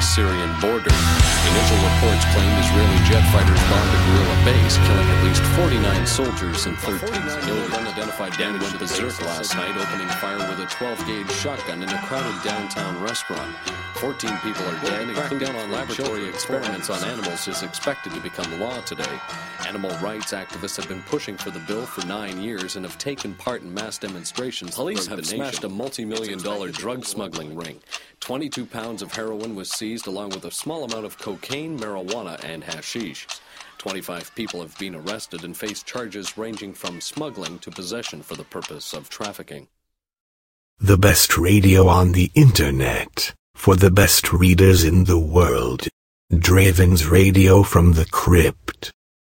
Syrian border. Initial reports claim Israeli jet fighters bombed a guerrilla base, killing at least 49 soldiers and 13 civilians. Unidentified gang went berserk last night, opening fire with a 12-gauge shotgun in a crowded downtown restaurant. 14 people are dead. A crackdown on laboratory experiments on animals is expected to become law today. Animal rights activists have been pushing for the bill for 9 years and have taken part in mass demonstrations. Police have smashed a multi-million-dollar drug smuggling ring. 22 pounds of heroin was seized along with a small amount of cocaine, marijuana, and hashish. 25 people have been arrested and face charges ranging from smuggling to possession for the purpose of trafficking. The best radio on the internet, for the best readers in the world. Draven's Radio from the Crypt.